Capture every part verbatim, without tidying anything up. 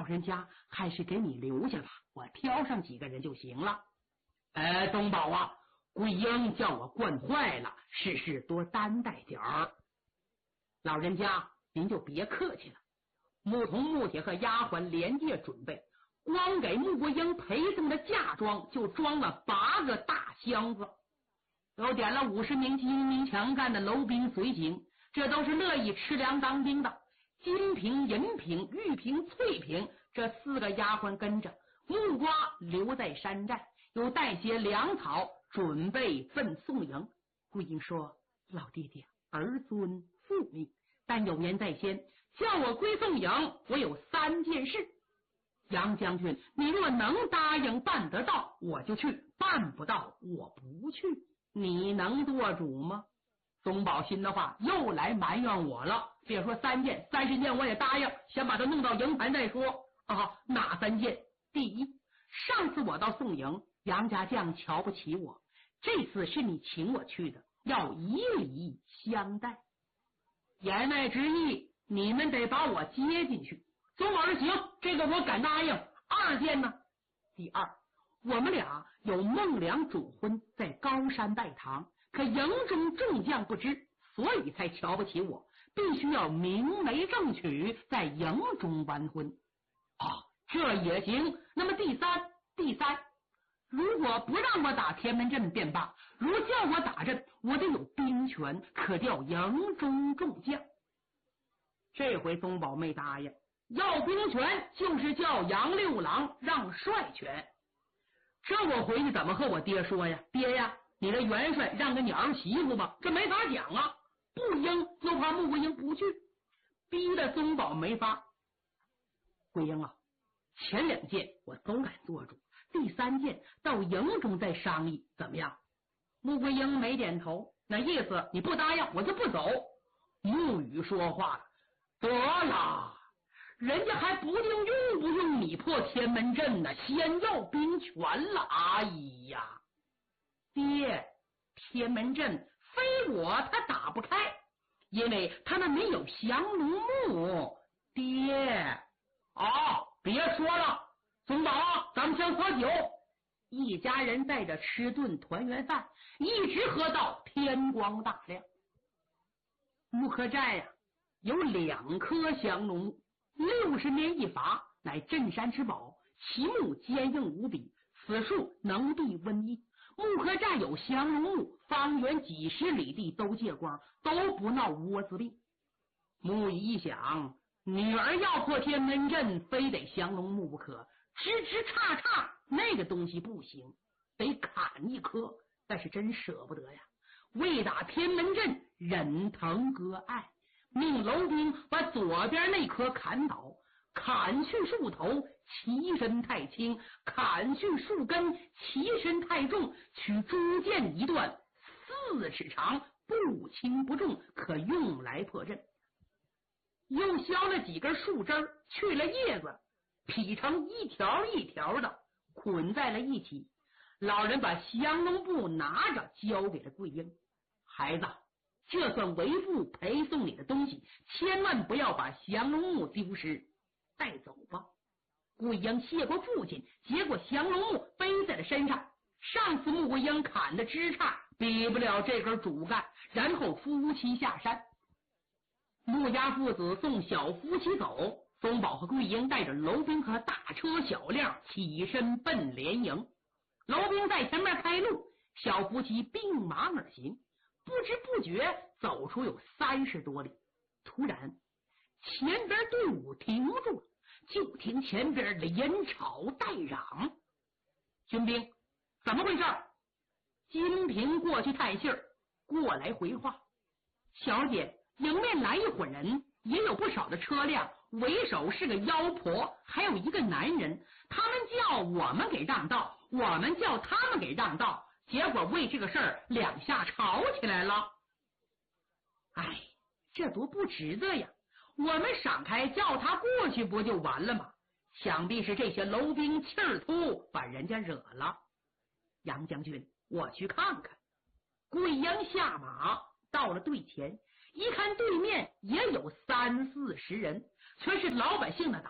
人家还是给你留下吧，我挑上几个人就行了。哎，东宝啊，桂英叫我惯坏了，事事多担待点儿。老人家您就别客气了。牧童、木铁和丫鬟连夜准备，光给穆桂英陪送的嫁妆就装了八个大箱子，又点了五十名精明强干的楼兵随行，这都是乐意吃粮当兵的。金瓶、银瓶、玉瓶、翠瓶这四个丫鬟跟着，木瓜留在山寨，又带些粮草准备奔宋营。桂英说：老弟弟，儿尊父命，但有言在先，叫我归宋营，我有三件事。杨将军，你若能答应办得到，我就去；办不到，我不去。你能做主吗？宗保新的话又来埋怨我了，别说三件，三十件我也答应，先把他弄到营盘再说。啊，哪三件？第一，上次我到宋营，杨家将瞧不起我，这次是你请我去的，要以礼相待。言外之意，你们得把我接进去。宗保说行，这个我敢答应。二件呢？第二，我们俩有孟良主婚在高山拜堂，可营中众将不知，所以才瞧不起我，必须要明媒正娶，在营中完婚。啊，这也行。那么第三，第三，如果不让我打天门阵便罢，如叫我打阵，我得有兵权，可调营中众将。这回宗保没答应，要兵权就是叫杨六郎让帅权。这我回去怎么和我爹说呀？爹呀，你这元帅让给你儿媳妇吧，这没法讲啊。不应，又怕穆桂英不去，逼得宗保没法。桂英啊，前两件我都敢做主，第三件到营中再商议，怎么样？穆桂英没点头，那意思你不答应我就不走。穆语说话了，得了，人家还不定用不用你破天门阵呢，先要兵权了。哎呀，爹，天门阵非我他打不开，因为他们没有降龙木。爹，哦，别说了，宗保，咱们先喝酒。一家人在这吃顿团圆饭，一直喝到天光大亮。木刻寨呀、啊，有两棵降龙木，六十年一伐，乃镇山之宝，其木坚硬无比，此树能避瘟疫。木刻寨有降龙木，方圆几十里地都借光，都不闹窝子病。木一想，女儿要破天门阵，非得降龙木不可，枝枝杈杈那个东西不行，得砍一棵，但是真舍不得呀。为打天门阵，忍疼割爱，命楼兵把左边那棵砍倒，砍去树头，其身太轻；砍去树根，其身太重。取中间一段，四尺长，不轻不重，可用来破阵。又削了几根树枝，去了叶子，劈成一条一条的，捆在了一起。老人把降龙布拿着，交给了桂英。孩子，这算为父陪送你的东西，千万不要把降龙木丢失，带走吧。桂英谢过父亲，接过降龙木，背在了身上。上次穆桂英砍的枝杈比不了这根主干，然后夫妻下山。穆家父子送小夫妻走，宗保和桂英带着楼兵和大车小辆起身奔连营。楼兵在前面开路，小夫妻并马而行，不知不觉走出有三十多里。突然前边队伍停住了，就听前边连吵带嚷。军兵，怎么回事？金瓶过去探信儿，过来回话。小姐，迎面来一伙人，也有不少的车辆，为首是个妖婆，还有一个男人，他们叫我们给让道，我们叫他们给让道，结果为这个事儿两下吵起来了。哎，这多不值得呀，我们闪开叫他过去不就完了吗？想必是这些楼兵气儿突，把人家惹了。杨将军，我去看看。桂英下马到了队前，一看对面也有三四十人，全是老百姓的打扮，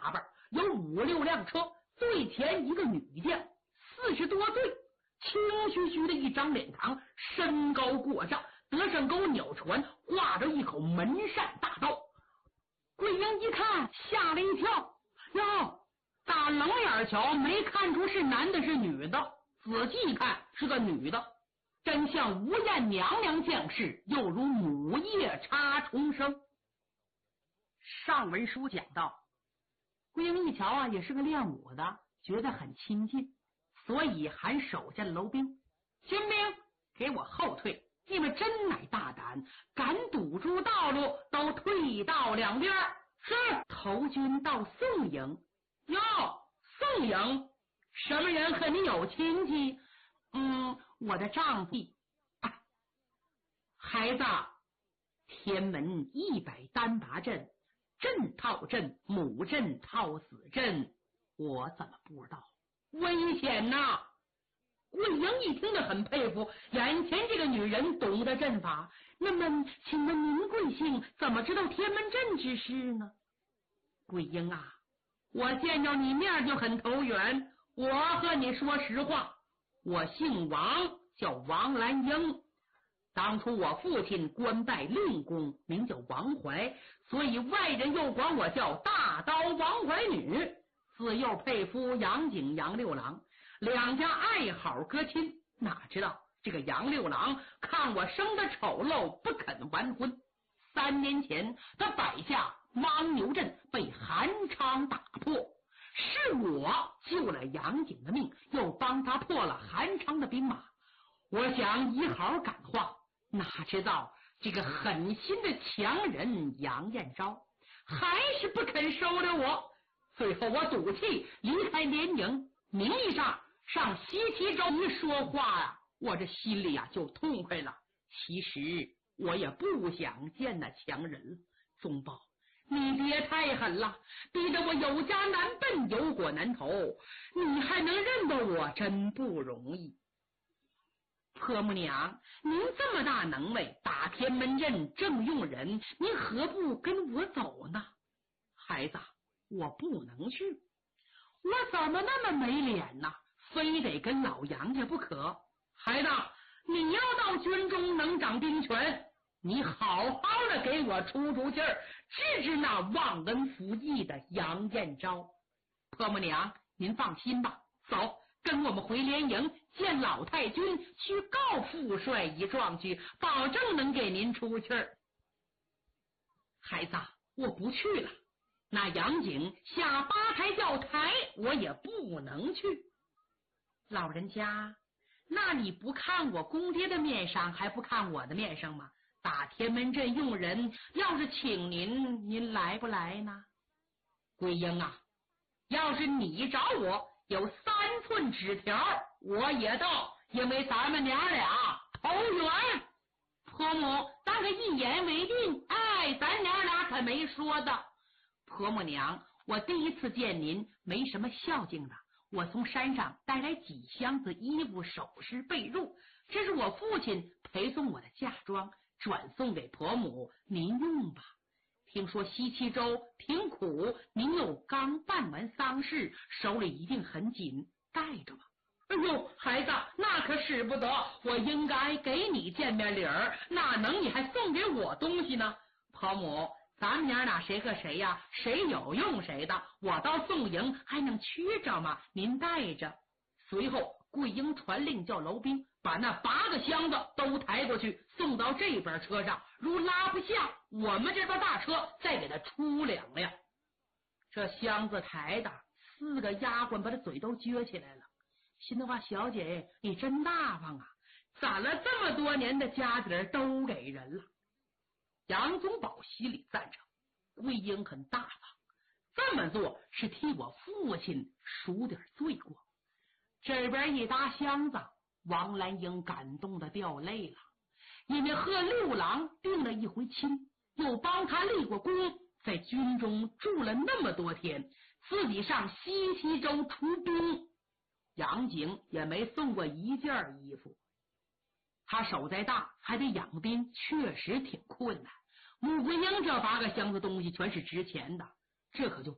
有五六辆车，最前一个女将，四十多岁，清虚虚的一张脸庞，身高过丈，德胜沟鸟船，挂着一口门扇大刀。桂英一看，吓了一跳，哟，打冷眼瞧没看出是男的是女的，仔细看是个女的，真像吴艳娘娘降世，又如母夜叉重生。上文书讲到，桂英一瞧啊，也是个练武的，觉得很亲近，所以喊手下的楼兵：新兵，给我后退！你们真乃大胆，敢堵住道路，都退到两边。是，投军到宋营。哟，宋营，什么人和你有亲戚？嗯，我的丈夫。啊、孩子，天门一百单拔阵，阵套阵，母阵套死阵，我怎么不知道？危险呐！桂英一听得很佩服，眼前这个女人懂得阵法。那么，请问您贵姓？怎么知道天门阵之事呢？桂英啊，我见着你面就很投缘。我和你说实话，我姓王，叫王兰英。当初我父亲官拜令公，名叫王怀，所以外人又管我叫大刀王怀女。自幼配夫杨景、杨六郎，两家爱好隔亲。哪知道这个杨六郎看我生得丑陋，不肯完婚。三年前，他摆下牦牛阵，被韩昌打破，是我救了杨景的命，又帮他破了韩昌的兵马。我想以好感化，哪知道这个狠心的强人杨彦昭还是不肯收留我。最后我赌气离开连营，名义上上西岐州一说话啊，我这心里啊就痛快了。其实我也不想见那强人了。宗保，你别太狠了，逼得我有家难奔，有果难投，你还能认得我，真不容易。婆母娘，您这么大能耐，打天门阵正用人，您何不跟我走呢？孩子，我不能去，我怎么那么没脸呢？非得跟老杨家不可。孩子，你要到军中能掌兵权，你好好的给我出出气儿，治治那忘恩负义的杨彦昭。婆母娘，您放心吧，走，跟我们回连营见老太君，去告父帅一状去，保证能给您出气儿。孩子，我不去了。那杨景下八抬轿台，我也不能去。老人家，那你不看我公爹的面上，还不看我的面上吗？打天门阵用人，要是请您，您来不来呢？桂英啊，要是你找我，有三寸纸条我也到，因为咱们娘俩投缘。婆母，咱可一言为定。哎，咱娘俩可没说的。婆母娘，我第一次见您，没什么孝敬的。我从山上带来几箱子衣服、首饰、被褥，这是我父亲陪送我的嫁妆，转送给婆母，您用吧。听说西岐州挺苦，您又刚办完丧事，手里一定很紧，带着吧。哎呦，孩子，那可使不得，我应该给你见面礼儿，哪能你还送给我东西呢？婆母，咱们娘俩谁和谁呀？谁有用谁的，我到宋营还能缺着吗？您带着。随后桂英传令叫楼兵把那八个箱子都抬过去，送到这边车上，如拉不下，我们这边大车再给他出两辆。这箱子抬的，四个丫鬟把他嘴都撅起来了。心的话，小姐你真大方啊，攒了这么多年的家底儿都给人了。杨宗保心里赞成，桂英很大方，这么做是替我父亲赎点罪过。这边一搭箱子，王兰英感动的掉泪了，因为和六郎定了一回亲，又帮他立过功，在军中住了那么多天，自己上西岐州出兵，杨景也没送过一件衣服。他手再大还得养兵，确实挺困难。穆桂英这八个箱子东西全是值钱的，这可就